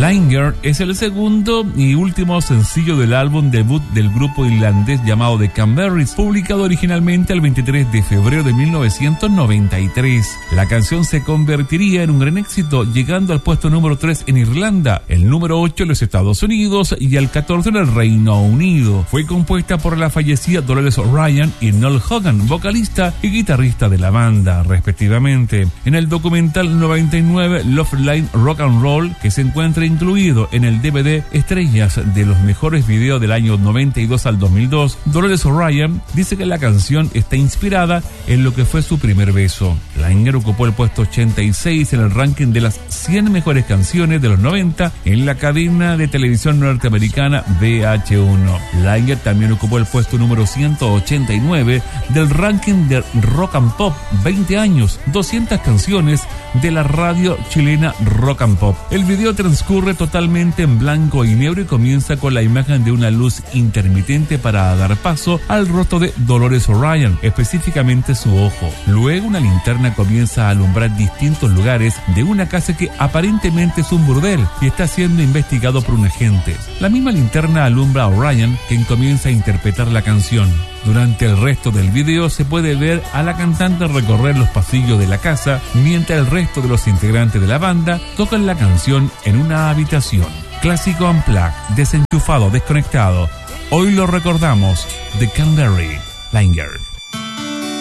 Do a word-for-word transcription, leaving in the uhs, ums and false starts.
Linger es el segundo y último sencillo del álbum debut del grupo irlandés llamado The Cranberries, publicado originalmente el veintitrés de febrero de mil novecientos noventa y tres. La canción se convertiría en un gran éxito, llegando al puesto número tres en Irlanda, el número ocho en los Estados Unidos y al catorce en el Reino Unido. Fue compuesta por la fallecida Dolores O'Riordan y Noel Hogan, vocalista y guitarrista de la banda, respectivamente. En el documental noventa y nueve Love Line Rock and Roll, que se encuentra incluido en el D V D Estrellas de los mejores videos del año noventa y dos al dos mil dos, Dolores O'Riordan dice que la canción está inspirada en lo que fue su primer beso. Linger ocupó el puesto ochenta y seis en el ranking de las cien mejores canciones de los noventa en la cadena de televisión norteamericana V H uno. Linger también ocupó el puesto número ciento ochenta y nueve del ranking de Rock and Pop, veinte años, doscientas canciones de la radio chilena Rock and Pop. El video transcurre totalmente en blanco y negro y comienza con la imagen de una luz intermitente para dar paso al rostro de Dolores O'Riordan, específicamente su ojo. Luego una linterna comienza a alumbrar distintos lugares de una casa que aparentemente es un burdel y está siendo investigado por un agente. La misma linterna alumbra a O'Riordan, quien comienza a interpretar la canción. Durante el resto del video se puede ver a la cantante recorrer los pasillos de la casa, mientras el resto de los integrantes de la banda tocan la canción en una habitación. Clásico unplugged, desenchufado, desconectado. Hoy lo recordamos, The Cranberries, Linger.